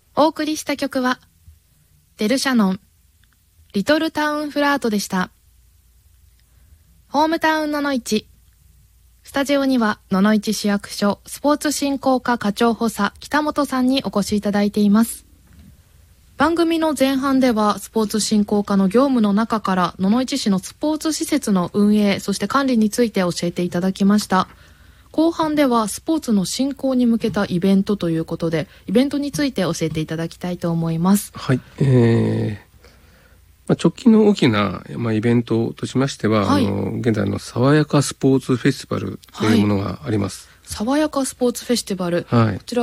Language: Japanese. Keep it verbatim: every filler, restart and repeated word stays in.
お送りした曲はデルシャノンリトルタウンフラートでした。ホームタウンののいち、スタジオには野々市市役所スポーツ振興課課長補佐北本さんにお越しいただいています。番組の前半ではスポーツ振興課の業務の中から野々市市のスポーツ施設の運営そして管理について教えていただきました。後半ではスポーツの振興に向けたイベントということでイベントについて教えていただきたいと思います。 はい、えーまあ、直近の大きな、まあ、イベントとしましては、はい、あの現在の爽やかスポーツフェスティバルというものがあります。 はい、爽やかスポーツフェスティバル、 はい、 こちら